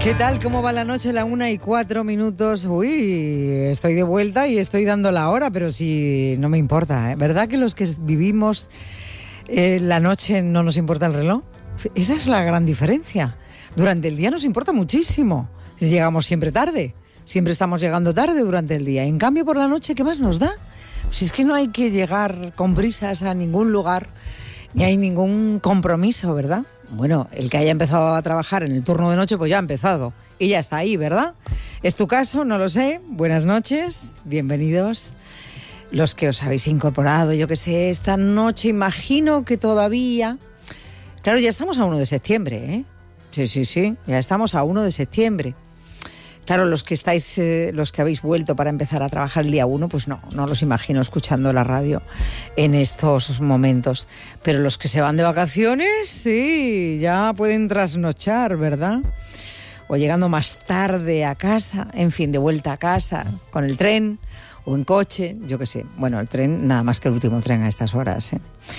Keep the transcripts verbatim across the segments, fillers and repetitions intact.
¿Qué tal? ¿Cómo va la noche? La una y cuatro minutos. Uy, estoy de vuelta y estoy dando la hora, pero sí, no me importa, ¿eh? ¿Verdad que los que vivimos eh, la noche no nos importa el reloj? Esa es la gran diferencia. Durante el día nos importa muchísimo. Llegamos siempre tarde. Siempre estamos llegando tarde durante el día. En cambio, por la noche, ¿qué más nos da? Si es que no hay que llegar con prisas a ningún lugar, ni hay ningún compromiso, ¿verdad? Bueno, el que haya empezado a trabajar en el turno de noche, pues ya ha empezado. Y ya está ahí, ¿verdad? ¿Es tu caso? No lo sé. Buenas noches, bienvenidos. Los que os habéis incorporado, yo qué sé, esta noche, imagino que todavía... Claro, ya estamos a uno de septiembre, ¿eh? Sí, sí, sí, ya estamos a uno de septiembre. Claro, los que estáis, eh, los que habéis vuelto para empezar a trabajar el día uno, pues no, no los imagino escuchando la radio en estos momentos. Pero los que se van de vacaciones, sí, ya pueden trasnochar, ¿verdad? O llegando más tarde a casa, en fin, de vuelta a casa, con el tren o en coche, yo qué sé. Bueno, el tren, nada más que el último tren a estas horas, ¿eh?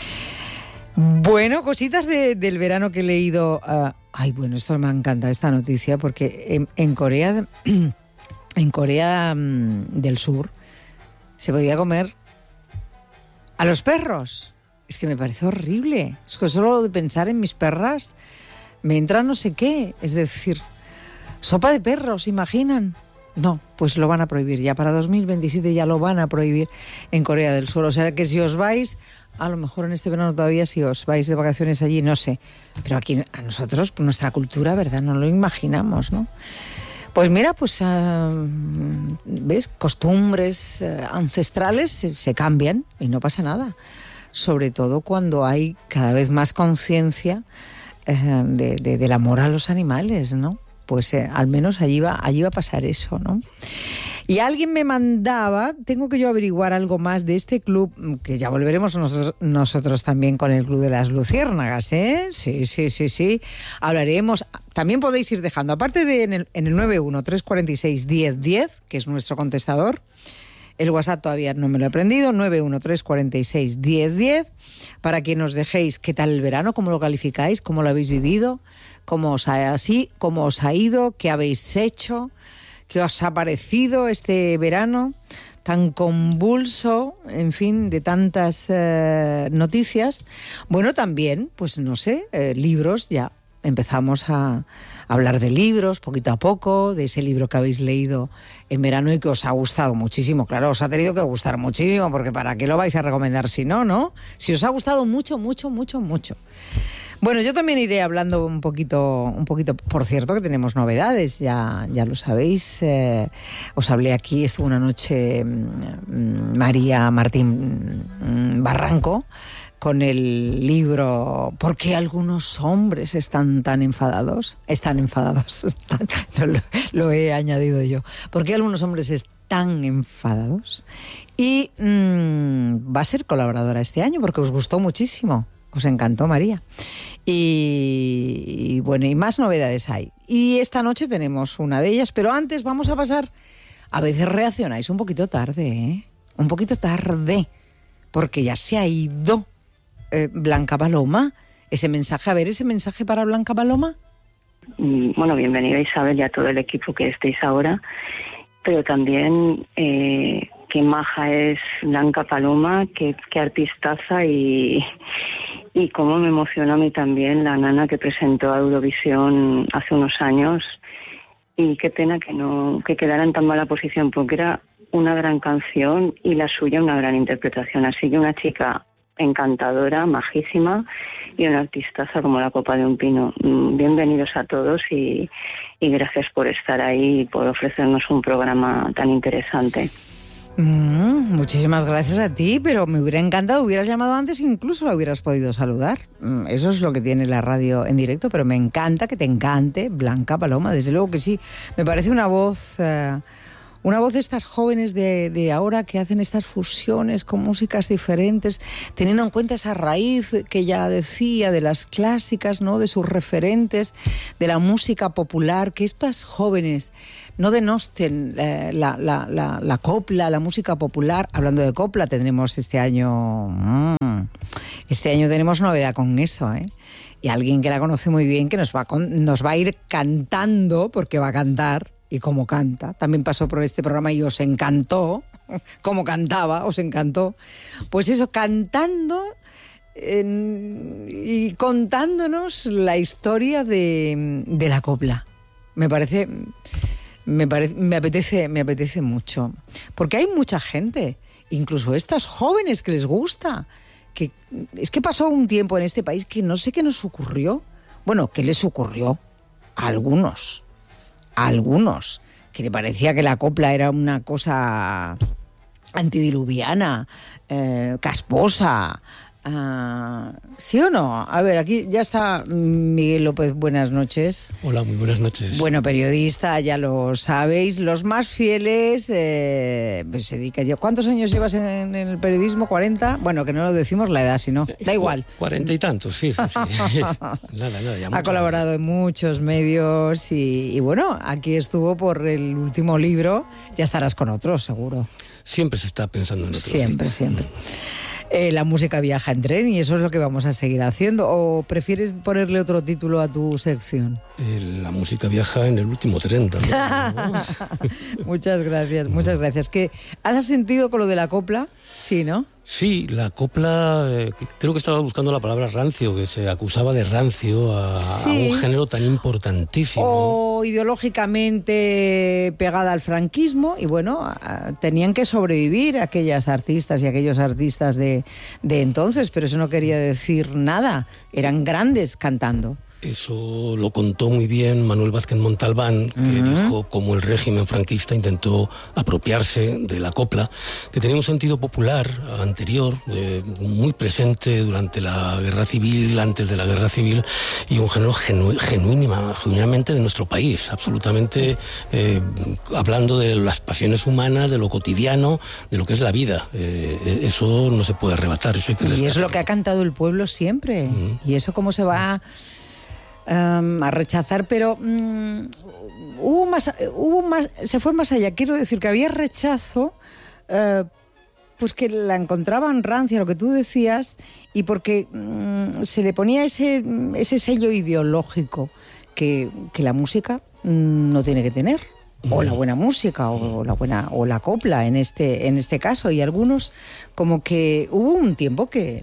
Bueno, cositas de, del verano que he leído... Uh, Ay, bueno, esto me encanta, esta noticia, porque en, en Corea, en Corea del Sur se podía comer a los perros. Es que me parece horrible. Es que solo de pensar en mis perras me entra no sé qué. Es decir, sopa de perros, ¿imaginan? No, pues lo van a prohibir ya. Para dos mil veintisiete ya lo van a prohibir en Corea del Sur. O sea que si os vais... A lo mejor en este verano todavía si os vais de vacaciones allí, no sé. Pero aquí a nosotros, por nuestra cultura, ¿verdad? No lo imaginamos, ¿no? Pues mira, pues, uh, ¿ves? Costumbres uh, ancestrales se, se cambian y no pasa nada. Sobre todo cuando hay cada vez más conciencia uh, de, de, del amor a los animales, ¿no? Pues eh, al menos allí va, allí va a pasar eso, ¿no? Y alguien me mandaba, tengo que yo averiguar algo más de este club, que ya volveremos nosotros, nosotros también con el Club de las Luciérnagas, ¿eh? Sí, sí, sí, sí. Hablaremos, también podéis ir dejando, aparte de en el, en el nueve uno tres cuatro seis uno cero uno cero, que es nuestro contestador, el WhatsApp todavía no me lo he aprendido, nueve uno tres cuatro seis uno cero uno cero, para que nos dejéis qué tal el verano, cómo lo calificáis, cómo lo habéis vivido, cómo os ha, así, cómo os ha ido, qué habéis hecho... ¿Qué os ha parecido este verano tan convulso, en fin, de tantas eh, noticias? Bueno, también, pues no sé, eh, libros, ya empezamos a hablar de libros poquito a poco, de ese libro que habéis leído en verano y que os ha gustado muchísimo. Claro, os ha tenido que gustar muchísimo, porque ¿para qué lo vais a recomendar si no, no? Si os ha gustado mucho, mucho, mucho, mucho. Bueno, yo también iré hablando un poquito, un poquito. Por cierto, que tenemos novedades, ya, ya lo sabéis. Eh, os hablé aquí, estuvo una noche mmm, María Martín mmm, Barranco con el libro ¿Por qué algunos hombres están tan enfadados? Están enfadados. No, lo, lo he añadido yo. ¿Por qué algunos hombres están enfadados? Y mmm, va a ser colaboradora este año porque os gustó muchísimo. Os encantó, María. Y, y bueno, y más novedades hay. Y esta noche tenemos una de ellas, pero antes vamos a pasar... A veces reaccionáis un poquito tarde, ¿eh? Un poquito tarde, porque ya se ha ido eh, Blanca Paloma. Ese mensaje, a ver, ese mensaje para Blanca Paloma. Bueno, bienvenida Isabel y a todo el equipo que estéis ahora, pero también... Eh... Qué maja es Blanca Paloma, qué, qué artistaza y, y cómo me emocionó a mí también la nana que presentó a Eurovisión hace unos años y qué pena que no que quedara en tan mala posición porque era una gran canción y la suya una gran interpretación. Así que una chica encantadora, majísima y una artistaza como la copa de un pino. Bienvenidos a todos y, y gracias por estar ahí y por ofrecernos un programa tan interesante. Mm, muchísimas gracias a ti, pero me hubiera encantado, hubieras llamado antes e incluso la hubieras podido saludar. Mm, eso es lo que tiene la radio en directo, pero me encanta que te encante Blanca Paloma, desde luego que sí. Me parece una voz, eh, Una voz de estas jóvenes de, de ahora que hacen estas fusiones con músicas diferentes, teniendo en cuenta esa raíz que ya decía de las clásicas, ¿no? De sus referentes, de la música popular, que estas jóvenes no denosten eh, la, la, la, la copla, la música popular. Hablando de copla, tendremos este año... Mmm, este año tenemos novedad con eso, ¿eh? Y alguien que la conoce muy bien, que nos va, con, nos va a ir cantando, porque va a cantar, y como canta. También pasó por este programa y os encantó, como cantaba, os encantó. Pues eso, cantando en, y contándonos la historia de, de la copla. Me parece, me parece, me apetece, me apetece mucho. Porque hay mucha gente, incluso estas jóvenes que les gusta, que es que pasó un tiempo en este país que no sé qué nos ocurrió. Bueno, ¿qué les ocurrió? A algunos, a algunos, que le parecía que la copla era una cosa antidiluviana, eh, casposa. Uh, ¿Sí o no? A ver, aquí ya está Miguel López, buenas noches. Hola, muy buenas noches. Bueno, periodista, ya lo sabéis, los más fieles, eh, pues se dedica yo. ¿Cuántos años llevas en, en el periodismo? ¿cuarenta? Bueno, que no lo decimos la edad, sino, da igual. Cuarenta y tantos, sí, sí, sí. nada, nada, ya ha colaborado en muchos medios y, y bueno, aquí estuvo por el último libro, ya estarás con otros, seguro. Siempre se está pensando en otros. Siempre, sí. siempre. Eh, la música viaja en tren y eso es lo que vamos a seguir haciendo. ¿O prefieres ponerle otro título a tu sección? Eh, la música viaja en el último tren también, ¿no? Muchas gracias, muchas gracias. ¿Qué, ¿Has sentido con lo de la copla? Sí, ¿no? Sí, la copla, eh, creo que estaba buscando la palabra rancio, que se acusaba de rancio a, sí. a un género tan importantísimo. O ideológicamente pegada al franquismo, y bueno, a, tenían que sobrevivir aquellas artistas y aquellos artistas de, de entonces, pero eso no quería decir nada, eran grandes cantando. Eso lo contó muy bien Manuel Vázquez Montalbán, que uh-huh. dijo cómo el régimen franquista intentó apropiarse de la copla, que tenía un sentido popular anterior, eh, muy presente durante la Guerra Civil, antes de la Guerra Civil, y un género genu- genuínima, genuinamente de nuestro país, absolutamente eh, hablando de las pasiones humanas, de lo cotidiano, de lo que es la vida. Eh, eso no se puede arrebatar, eso hay que rescatarlo. Y es lo que ha cantado el pueblo siempre, uh-huh. y eso cómo se va... Um, a rechazar, pero um, hubo más, hubo más, se fue más allá. Quiero decir que había rechazo, uh, pues que la encontraban rancia, lo que tú decías, y porque um, se le ponía ese, ese sello ideológico que, que la música um, no tiene que tener. O la buena música, o la buena, o la copla en este, en este caso. Y algunos, como que hubo un tiempo que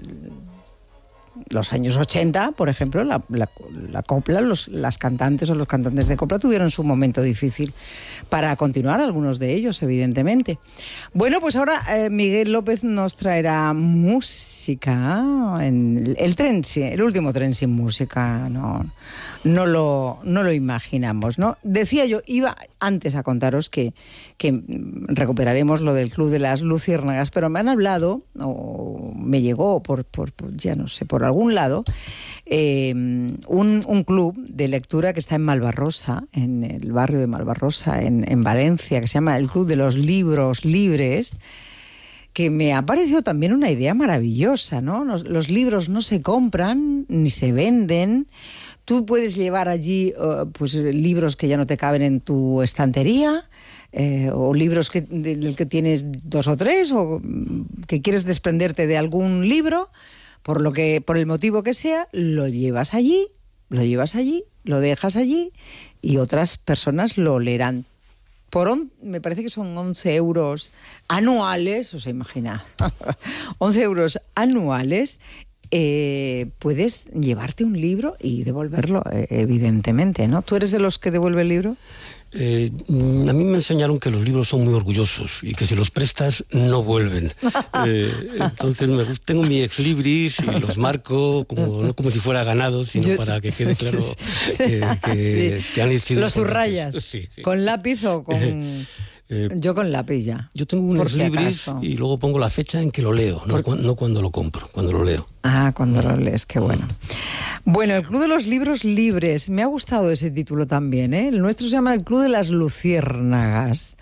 los años ochenta, por ejemplo, la, la, la copla, los, las cantantes o los cantantes de copla tuvieron su momento difícil para continuar, algunos de ellos, evidentemente. Bueno, pues ahora eh, Miguel López nos traerá música. En el tren, sí, el último tren sin música, no, no, lo, no lo imaginamos, ¿no? Decía yo, iba antes a contaros que, que recuperaremos lo del Club de las Luciérnagas, pero me han hablado, o me llegó por, por, por ya no sé, por algún lado, eh, un, un club de lectura que está en Malvarrosa, en el barrio de Malvarrosa, en, en Valencia, que se llama el Club de los Libros Libres, que me ha parecido también una idea maravillosa, ¿no? Los, los libros no se compran ni se venden. Tú puedes llevar allí uh, pues libros que ya no te caben en tu estantería, eh, o libros que, del que tienes dos o tres, o que quieres desprenderte de algún libro, por lo que, por el motivo que sea, lo llevas allí, lo llevas allí, lo dejas allí y otras personas lo leerán. Por on, me parece que son once euros anuales, os imaginad, once euros anuales, eh, puedes llevarte un libro y devolverlo, eh, evidentemente, ¿no? ¿Tú eres de los que devuelve el libro? Eh, a mí me enseñaron que los libros son muy orgullosos y que si los prestas no vuelven. Eh, entonces me gusta, tengo mi ex libris y los marco como, no como si fuera ganado, sino Yo, para que quede claro que, que, sí. que han sido... ¿Los subrayas? Sí, sí. ¿Con lápiz o con...? Eh, yo con lápiz ya. Yo tengo un ex libris y luego pongo la fecha en que lo leo, no, Por... no cuando lo compro, cuando lo leo. Ah, cuando lo lees, qué bueno. Bueno, el Club de los Libros Libres, me ha gustado ese título también, ¿eh? El nuestro se llama el Club de las Luciérnagas,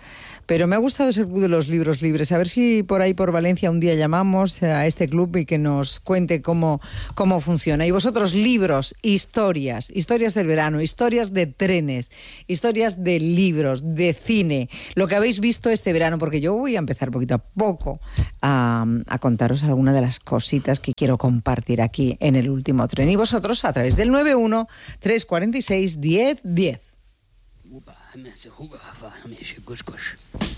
Pero me ha gustado ese club de los libros libres. A ver si por ahí, por Valencia, un día llamamos a este club y que nos cuente cómo, cómo funciona. Y vosotros, libros, historias, historias del verano, historias de trenes, historias de libros, de cine, lo que habéis visto este verano, porque yo voy a empezar poquito a poco a, a contaros algunas de las cositas que quiero compartir aquí en el último tren. Y vosotros, a través del nueve uno, tres cuatro seis, diez diez.